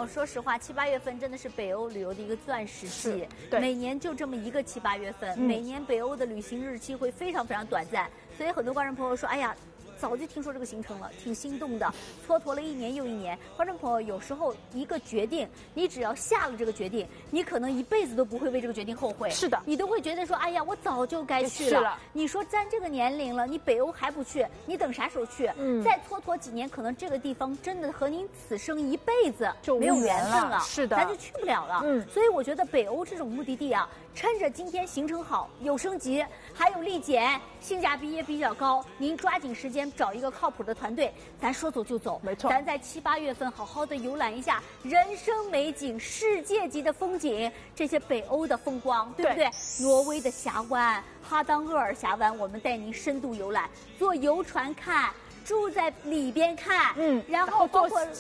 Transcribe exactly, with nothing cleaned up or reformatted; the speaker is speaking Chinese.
友，说实话，七八月份真的是北欧旅游的一个钻石季， 对， 每年就这么一个七八月份， 嗯、 每年北欧的旅行日期会非常非常短暂，所以很多观众朋友说，哎呀。早就听说这个行程了，挺心动的，蹉跎了一年又一年。观众朋友，有时候一个决定，你只要下了这个决定，你可能一辈子都不会为这个决定后悔。 是的， 你都会觉得说，哎呀，我早就该去了。 了你说咱这个年龄了，你北欧还不去，你等啥时候去？嗯，再蹉跎几年，可能这个地方真的和您此生一辈子就没有缘分了。 是的， 咱就去不了了。嗯，所以我觉得北欧这种目的地啊，趁着今天行程好，有升级，还有立减，性价比也比较高，您抓紧时间找一个靠谱的团队，咱说走就走。 没错， 咱在七八月份好好的游览一下人生美景、世界级的风景，这些北欧的风光，对不对？对，挪威的峡湾、哈当厄尔峡湾，我们带您深度游览，坐游船看。住在里边看，嗯，然后包括